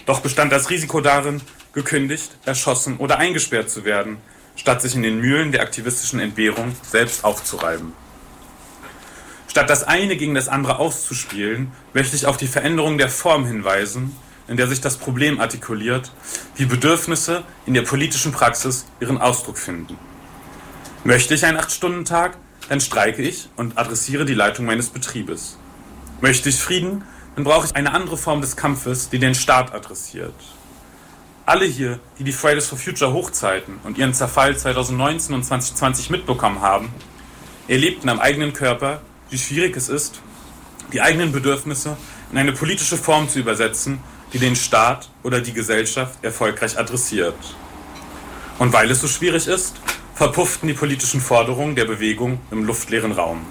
Doch bestand das Risiko darin, gekündigt, erschossen oder eingesperrt zu werden, statt sich in den Mühlen der aktivistischen Entbehrung selbst aufzureiben. Statt das eine gegen das andere auszuspielen, möchte ich auf die Veränderung der Form hinweisen, in der sich das Problem artikuliert, wie Bedürfnisse in der politischen Praxis ihren Ausdruck finden. Möchte ich einen 8-Stunden-Tag, dann streike ich und adressiere die Leitung meines Betriebes. Möchte ich Frieden, dann brauche ich eine andere Form des Kampfes, die den Staat adressiert. Alle hier, die Fridays for Future Hochzeiten und ihren Zerfall 2019 und 2020 mitbekommen haben, erlebten am eigenen Körper, wie schwierig es ist, die eigenen Bedürfnisse in eine politische Form zu übersetzen, die den Staat oder die Gesellschaft erfolgreich adressiert. Und weil es so schwierig ist, verpufften die politischen Forderungen der Bewegung im luftleeren Raum.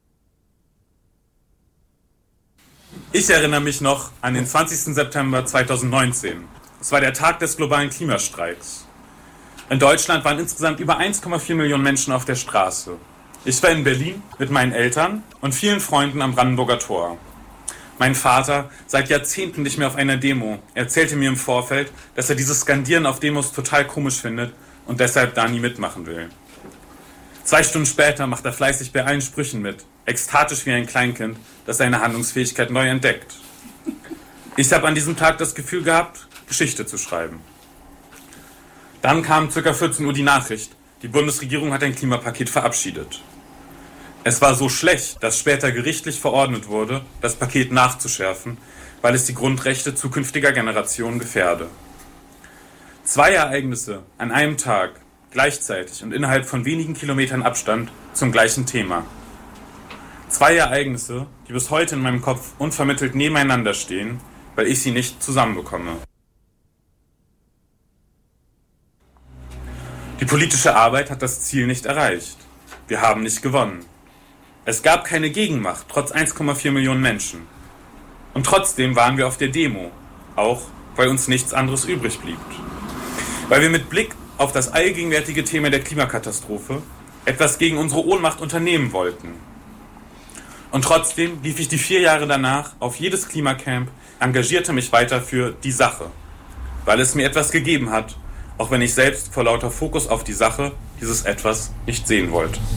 Ich erinnere mich noch an den 20. September 2019. Es war der Tag des globalen Klimastreiks. In Deutschland waren insgesamt über 1,4 Millionen Menschen auf der Straße. Ich war in Berlin mit meinen Eltern und vielen Freunden am Brandenburger Tor. Mein Vater, seit Jahrzehnten nicht mehr auf einer Demo, erzählte mir im Vorfeld, dass er dieses Skandieren auf Demos total komisch findet und deshalb da nie mitmachen will. 2 Stunden später macht er fleißig bei allen Sprüchen mit, ekstatisch wie ein Kleinkind, das seine Handlungsfähigkeit neu entdeckt. Ich habe an diesem Tag das Gefühl gehabt, Geschichte zu schreiben. Dann kam ca. 14 Uhr die Nachricht, die Bundesregierung hat ein Klimapaket verabschiedet. Es war so schlecht, dass später gerichtlich verordnet wurde, das Paket nachzuschärfen, weil es die Grundrechte zukünftiger Generationen gefährde. 2 Ereignisse an einem Tag, gleichzeitig und innerhalb von wenigen Kilometern Abstand zum gleichen Thema. 2 Ereignisse, die bis heute in meinem Kopf unvermittelt nebeneinander stehen, weil ich sie nicht zusammenbekomme. Die politische Arbeit hat das Ziel nicht erreicht. Wir haben nicht gewonnen. Es gab keine Gegenmacht, trotz 1,4 Millionen Menschen. Und trotzdem waren wir auf der Demo, auch weil uns nichts anderes übrig blieb. Weil wir mit Blick auf das allgegenwärtige Thema der Klimakatastrophe etwas gegen unsere Ohnmacht unternehmen wollten. Und trotzdem lief ich die 4 Jahre danach auf jedes Klimacamp, engagierte mich weiter für die Sache, weil es mir etwas gegeben hat, auch wenn ich selbst vor lauter Fokus auf die Sache dieses Etwas nicht sehen wollte.